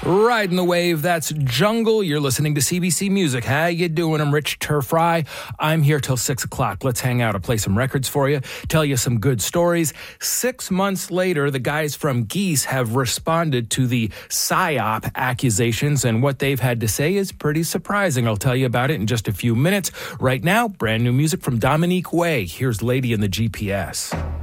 Riding the wave, that's Jungle. You're listening to CBC Music. How you doing? I'm Rich Turfry. I'm here till 6 o'clock. Let's hang out. I'll play some records for you, tell you some good stories. 6 months later, the guys from Geese have responded to the PSYOP accusations, and what they've had to say is pretty surprising. I'll tell you about it in just a few minutes. Right now, brand new music from Dominique Way. Here's Lady in the GPS.